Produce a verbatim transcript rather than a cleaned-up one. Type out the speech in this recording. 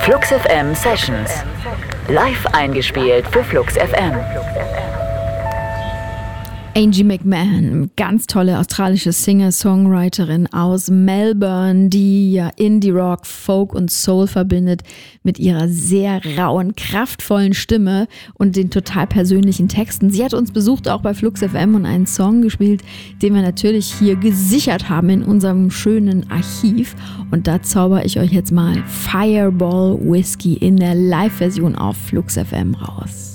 Flux F M Sessions. Live eingespielt für Flux F M. Angie McMahon, ganz tolle australische Singer-Songwriterin aus Melbourne, die ja Indie-Rock, Folk und Soul verbindet mit ihrer sehr rauen, kraftvollen Stimme und den total persönlichen Texten. Sie hat uns besucht auch bei Flux F M und einen Song gespielt, den wir natürlich hier gesichert haben in unserem schönen Archiv. Und da zauber ich euch jetzt mal Fireball Whiskey in der Live-Version auf Flux F M raus.